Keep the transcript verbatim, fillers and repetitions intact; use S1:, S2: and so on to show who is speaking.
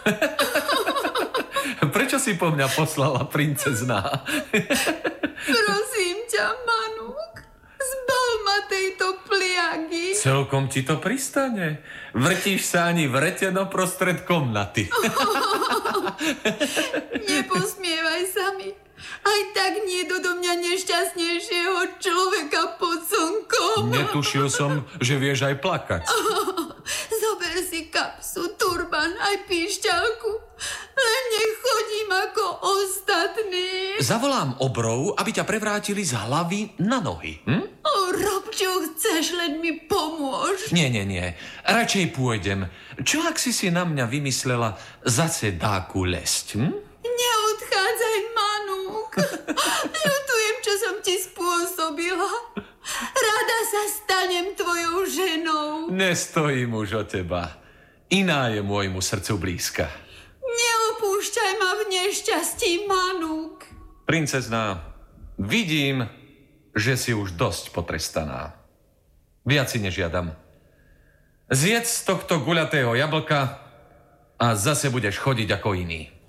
S1: Prečo si po mňa poslala, princezná?
S2: Prosím ťa, Manúk, zbav ma tejto pliagy.
S1: Celkom ti to pristane. Vrtíš sa ani vreteno prostred komnaty.
S2: Neposmievaj sa mi. Aj tak nie do do mňa nešťastnejšieho človeka pod slnkom.
S1: Netušil som, že vieš aj plakať.
S2: Zober si kapsu, turban, aj píšťalku. Len nechodím ako ostatní.
S1: Zavolám obrov, aby ťa prevrátili z hlavy na nohy. Hm?
S2: O, rob, čo chceš, len mi pomôž.
S1: Nie, nie, nie. Radšej pôjdem. Čo ak si si na mňa vymyslela zase dáku lesť? Hm?
S2: Neodchádzaj, Manúk. Ľutujem, čo som ti spôsobila. Rada sa stanem tvojou ženou.
S1: Nestojím už o teba. Iná je môjmu srdcu blízka.
S2: Neopúšťaj ma v nešťastí, Manúk.
S1: Princezná, vidím, že si už dosť potrestaná. Viac si nežiadam. Zjedz z tohto guľatého jablka a zase budeš chodiť ako iný.